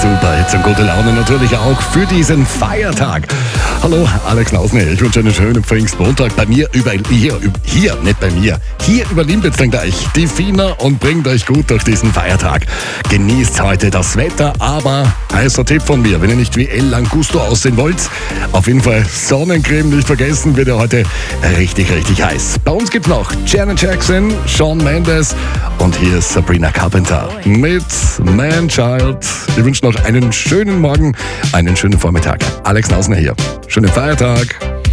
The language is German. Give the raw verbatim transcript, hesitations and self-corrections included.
super Hits und gute Laune natürlich auch für diesen Feiertag. Hallo, Alex Nausner, ich wünsche einen schönen Pfingstmontag. Bei mir über hier, hier, nicht bei mir, hier über Limbitzling gleich die Fina und bringt euch gut durch diesen Feiertag. Genießt heute das Wetter, aber heißer Tipp von mir, wenn ihr nicht wie El Langusto aussehen wollt, auf jeden Fall Sonnencreme nicht vergessen, wird ja heute richtig, richtig heiß. Bei uns gibt's noch Janet Jackson, Shawn Mendes und hier ist Sabrina Carpenter mit Man Child. Ich wünsche noch einen schönen Morgen, einen schönen Vormittag. Alex Nausner hier. Schönen Feiertag.